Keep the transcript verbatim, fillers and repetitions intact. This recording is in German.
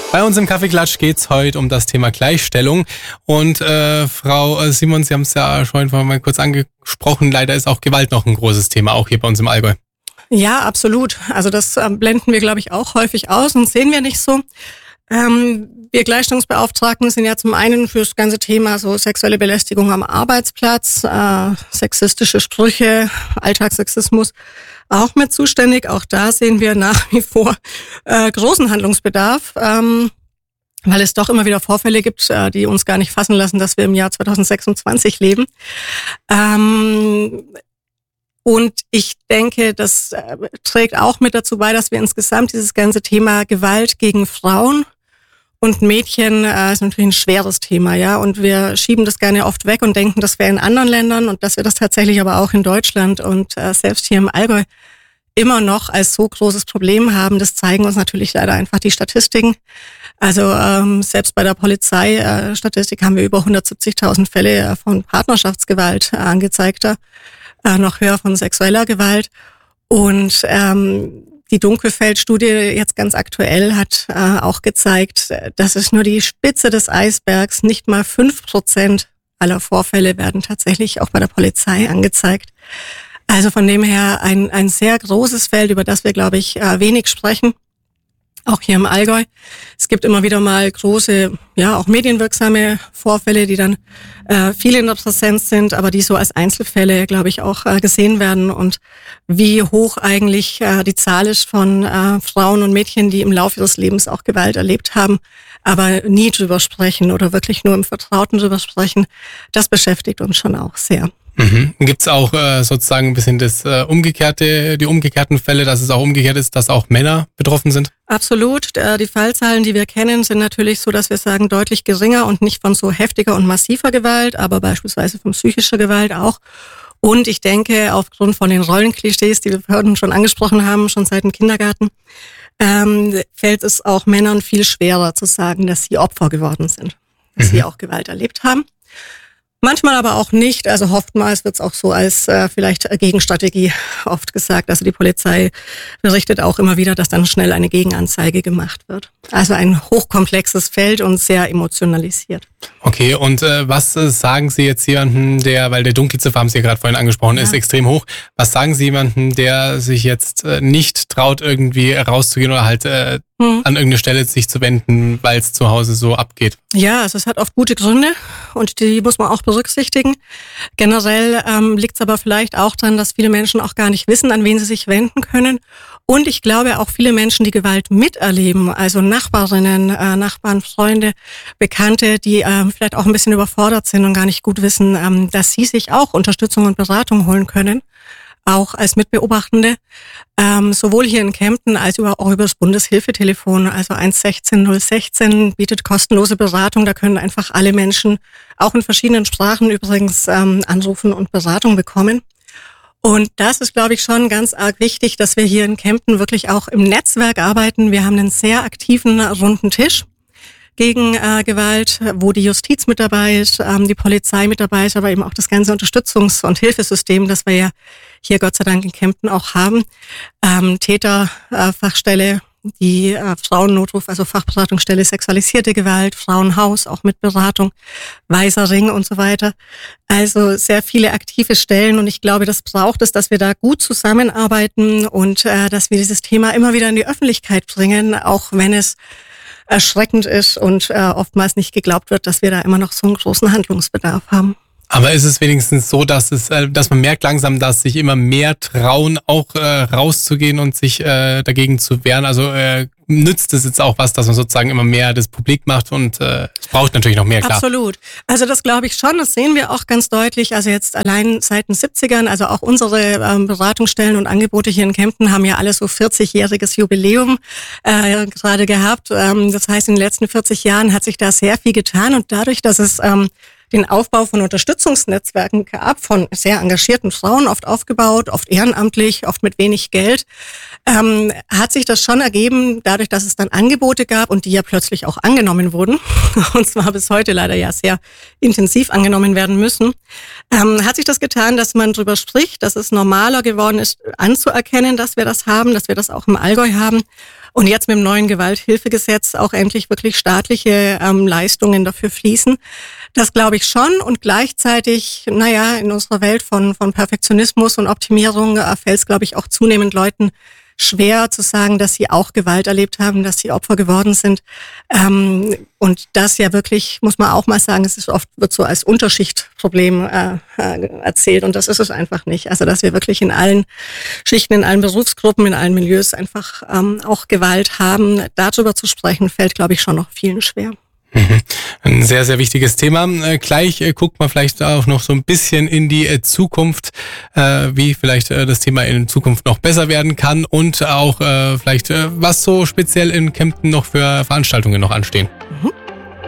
Bei uns im Kaffeeklatsch geht's heute um das Thema Gleichstellung. Und äh, Frau Simon, Sie haben es ja schon mal kurz angesprochen, leider ist auch Gewalt noch ein großes Thema, auch hier bei uns im Allgäu. Ja, absolut. Also das äh, blenden wir, glaube ich, auch häufig aus und sehen wir nicht so. Ähm, wir Gleichstellungsbeauftragten sind ja zum einen für das ganze Thema so sexuelle Belästigung am Arbeitsplatz, äh, sexistische Sprüche, Alltagssexismus auch mit zuständig. Auch da sehen wir nach wie vor äh, großen Handlungsbedarf, ähm, weil es doch immer wieder Vorfälle gibt, äh, die uns gar nicht fassen lassen, dass wir im Jahr zwanzig sechsundzwanzig leben. Ähm, Und ich denke, das äh, trägt auch mit dazu bei, dass wir insgesamt dieses ganze Thema Gewalt gegen Frauen und Mädchen äh, ist natürlich ein schweres Thema, ja. Und wir schieben das gerne oft weg und denken, das wäre in anderen Ländern und dass wir das tatsächlich aber auch in Deutschland und äh, selbst hier im Allgäu immer noch als so großes Problem haben. Das zeigen uns natürlich leider einfach die Statistiken. Also ähm, selbst bei der Polizeistatistik äh, haben wir über hundertsiebzigtausend Fälle von Partnerschaftsgewalt äh, angezeigt. Äh, noch höher von sexueller Gewalt. Und ähm, die Dunkelfeld-Studie jetzt ganz aktuell hat äh, auch gezeigt, dass es nur die Spitze des Eisbergs, nicht mal fünf Prozent aller Vorfälle werden tatsächlich auch bei der Polizei angezeigt. Also von dem her ein, ein sehr großes Feld, über das wir, glaube ich, äh, wenig sprechen. Auch hier im Allgäu. Es gibt immer wieder mal große, ja, auch medienwirksame Vorfälle, die dann äh, viel in der Präsenz sind, aber die so als Einzelfälle, glaube ich, auch äh, gesehen werden. Und wie hoch eigentlich äh, die Zahl ist von äh, Frauen und Mädchen, die im Laufe ihres Lebens auch Gewalt erlebt haben, aber nie drüber sprechen oder wirklich nur im Vertrauten drüber sprechen, das beschäftigt uns schon auch sehr. Mhm. Gibt es auch äh, sozusagen ein bisschen das äh, umgekehrte, die umgekehrten Fälle, dass es auch umgekehrt ist, dass auch Männer betroffen sind? Absolut. Die Fallzahlen, die wir kennen, sind natürlich so, dass wir sagen, deutlich geringer und nicht von so heftiger und massiver Gewalt, aber beispielsweise von psychischer Gewalt auch. Und ich denke, aufgrund von den Rollenklischees, die wir vorhin schon angesprochen haben, schon seit dem Kindergarten, ähm, fällt es auch Männern viel schwerer zu sagen, dass sie Opfer geworden sind, dass mhm. sie auch Gewalt erlebt haben. Manchmal aber auch nicht, also oftmals wird es auch so als äh, vielleicht Gegenstrategie oft gesagt. Also die Polizei berichtet auch immer wieder, dass dann schnell eine Gegenanzeige gemacht wird. Also ein hochkomplexes Feld und sehr emotionalisiert. Okay, und äh, was äh, sagen Sie jetzt jemanden, der, weil der Dunkelziffer, haben Sie ja gerade vorhin angesprochen, ja. ist extrem hoch. Was sagen Sie jemanden, der sich jetzt äh, nicht traut, irgendwie rauszugehen oder halt äh, hm. an irgendeine Stelle sich zu wenden, weil es zu Hause so abgeht? Ja, also es hat oft gute Gründe und die muss man auch berücksichtigen. Generell ähm, liegt es aber vielleicht auch daran, dass viele Menschen auch gar nicht wissen, an wen sie sich wenden können. Und ich glaube auch viele Menschen, die Gewalt miterleben, also Nachbarinnen, äh, Nachbarn, Freunde, Bekannte, die äh, vielleicht auch ein bisschen überfordert sind und gar nicht gut wissen, ähm, dass sie sich auch Unterstützung und Beratung holen können, auch als Mitbeobachtende, ähm, sowohl hier in Kempten als über, auch über das Bundeshilfetelefon, also eins sechzehn null sechzehn bietet kostenlose Beratung. Da können einfach alle Menschen, auch in verschiedenen Sprachen übrigens, ähm, anrufen und Beratung bekommen. Und das ist, glaube ich, schon ganz arg wichtig, dass wir hier in Kempten wirklich auch im Netzwerk arbeiten. Wir haben einen sehr aktiven runden Tisch gegen äh, Gewalt, wo die Justiz mit dabei ist, ähm, die Polizei mit dabei ist, aber eben auch das ganze Unterstützungs- und Hilfesystem, das wir ja hier Gott sei Dank in Kempten auch haben. Ähm, Täterfachstelle, äh, die äh, Frauennotruf, also Fachberatungsstelle sexualisierte Gewalt, Frauenhaus, auch mit Beratung, Weißer Ring und so weiter. Also sehr viele aktive Stellen und ich glaube, das braucht es, dass wir da gut zusammenarbeiten und äh, dass wir dieses Thema immer wieder in die Öffentlichkeit bringen, auch wenn es erschreckend ist und äh, oftmals nicht geglaubt wird, dass wir da immer noch so einen großen Handlungsbedarf haben. Aber ist es wenigstens so, dass es, äh, dass man merkt langsam, dass sich immer mehr trauen, auch äh, rauszugehen und sich äh, dagegen zu wehren? Also äh, nützt es jetzt auch was, dass man sozusagen immer mehr das publik macht und äh, es braucht natürlich noch mehr, klar. Absolut. Also das glaube ich schon, das sehen wir auch ganz deutlich. Also jetzt allein seit den siebzigern, also auch unsere ähm, Beratungsstellen und Angebote hier in Kempten haben ja alle so vierzigjähriges Jubiläum äh, gerade gehabt. Ähm, das heißt, in den letzten vierzig Jahren hat sich da sehr viel getan und dadurch, dass es ähm, den Aufbau von Unterstützungsnetzwerken gab, von sehr engagierten Frauen, oft aufgebaut, oft ehrenamtlich, oft mit wenig Geld, ähm, hat sich das schon ergeben, dadurch, dass es dann Angebote gab und die ja plötzlich auch angenommen wurden, und zwar bis heute leider ja sehr intensiv angenommen werden müssen, ähm, hat sich das getan, dass man drüber spricht, dass es normaler geworden ist, anzuerkennen, dass wir das haben, dass wir das auch im Allgäu haben. und jetzt mit dem neuen Gewalthilfegesetz auch endlich wirklich staatliche ähm, Leistungen dafür fließen. Das glaube ich schon und gleichzeitig, naja, in unserer Welt von, von Perfektionismus und Optimierung äh, fällt es, glaube ich, auch zunehmend Leuten schwer zu sagen, dass sie auch Gewalt erlebt haben, dass sie Opfer geworden sind. Ähm, und das ja wirklich, muss man auch mal sagen, es ist oft, wird so als Unterschichtproblem äh, äh, erzählt und das ist es einfach nicht. Also dass wir wirklich in allen Schichten, in allen Berufsgruppen, in allen Milieus einfach ähm, auch Gewalt haben. Darüber zu sprechen, fällt, glaube ich, schon noch vielen schwer. Ein sehr, sehr wichtiges Thema. Äh, gleich äh, guckt man vielleicht auch noch so ein bisschen in die äh, Zukunft, äh, wie vielleicht äh, das Thema in Zukunft noch besser werden kann und auch äh, vielleicht, äh, was so speziell in Kempten noch für Veranstaltungen noch anstehen. Mhm.